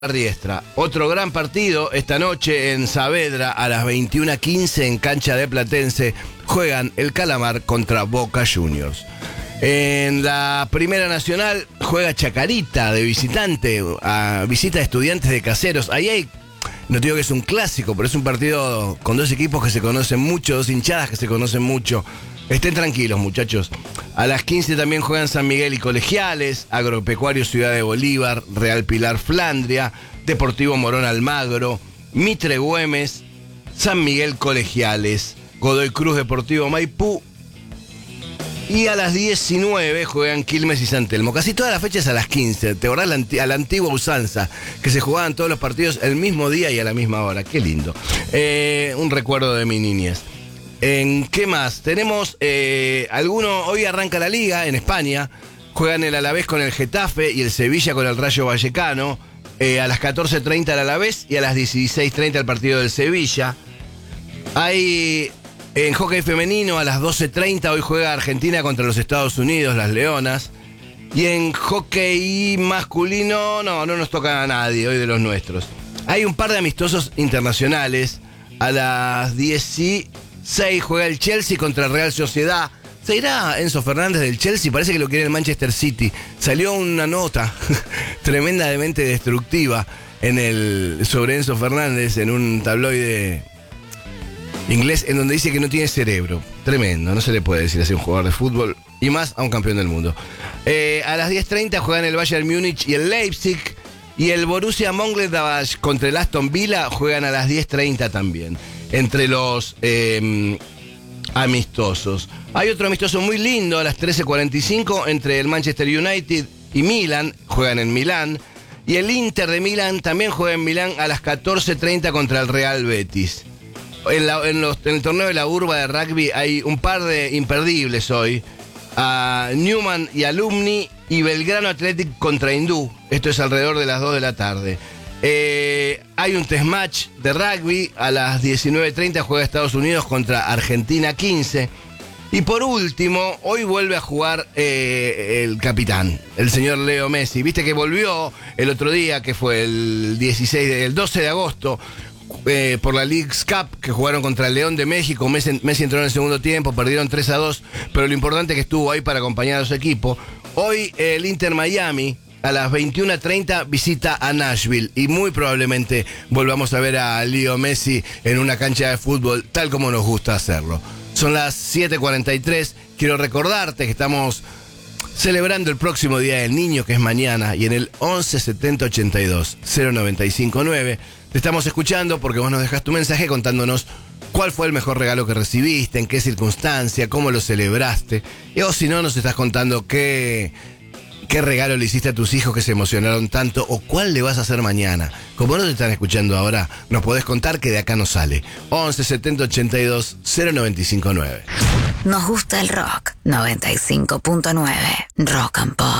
Riestra. Otro gran partido esta noche en Saavedra a las 21:15 en cancha de Platense. Juegan el Calamar contra Boca Juniors. En la Primera Nacional juega Chacarita de visitante, visita a Estudiantes de Caseros. Ahí hay, no te digo que es un clásico, pero es un partido con dos equipos que se conocen mucho, dos hinchadas que se conocen mucho. Estén tranquilos, muchachos. A las 15 también juegan San Miguel y Colegiales, Agropecuario Ciudad de Bolívar, Real Pilar Flandria, Deportivo Morón Almagro, Mitre Güemes, San Miguel Colegiales, Godoy Cruz Deportivo Maipú. Y a las 19 juegan Quilmes y San Telmo. Casi todas las fechas a las 15. Te acordás a la antigua usanza, que se jugaban todos los partidos el mismo día y a la misma hora. Qué lindo. Un recuerdo de mi niñez. ¿En qué más? Tenemos hoy arranca la liga en España. Juegan el Alavés con el Getafe y el Sevilla con el Rayo Vallecano. A las 14:30 el Alavés y a las 16:30 el partido del Sevilla. Hay en hockey femenino a las 12:30 hoy juega Argentina contra los Estados Unidos, las Leonas. Y en hockey masculino no nos toca a nadie hoy de los nuestros. Hay un par de amistosos internacionales. A las 16 juega el Chelsea contra el Real Sociedad. ¿Se irá Enzo Fernández del Chelsea? Parece que lo quiere el Manchester City. Salió una nota tremendamente destructiva sobre Enzo Fernández en un tabloide inglés en donde dice que no tiene cerebro. Tremendo, no se le puede decir así a un jugador de fútbol y más a un campeón del mundo. A las 10:30 juegan el Bayern Múnich y el Leipzig. Y el Borussia Mönchengladbach contra el Aston Villa juegan a las 10:30 también. Entre los amistosos. Hay otro amistoso muy lindo a las 13:45 entre el Manchester United y Milan. Juegan en Milán. Y el Inter de Milán también juega en Milán a las 14:30 contra el Real Betis. En el torneo de la Urba de rugby hay un par de imperdibles hoy. A Newman y Alumni y Belgrano Athletic contra Hindú. Esto es alrededor de las 2 de la tarde. Hay un test match de rugby. A las 19:30 juega Estados Unidos contra Argentina 15. Y por último, hoy vuelve a jugar el capitán, el señor Leo Messi. Viste que volvió el otro día, que fue el 12 de agosto, por la Leagues Cup, que jugaron contra el León de México. Messi entró en el segundo tiempo, perdieron 3-2, pero lo importante es que estuvo ahí para acompañar a su equipo. Hoy el Inter Miami a las 21:30 visita a Nashville y muy probablemente volvamos a ver a Leo Messi en una cancha de fútbol tal como nos gusta hacerlo. Son las 7:43. Quiero recordarte que estamos celebrando el próximo Día del Niño, que es mañana, y en el 11 70 82 095 9 te estamos escuchando porque vos nos dejaste tu mensaje contándonos cuál fue el mejor regalo que recibiste, en qué circunstancia, cómo lo celebraste, o si no, nos estás contando qué regalo le hiciste a tus hijos que se emocionaron tanto, o cuál le vas a hacer mañana. Como no te están escuchando ahora, nos podés contar que de acá no sale. 11 70 82 095 9. Nos gusta el rock. 95.9 Rock and Pop.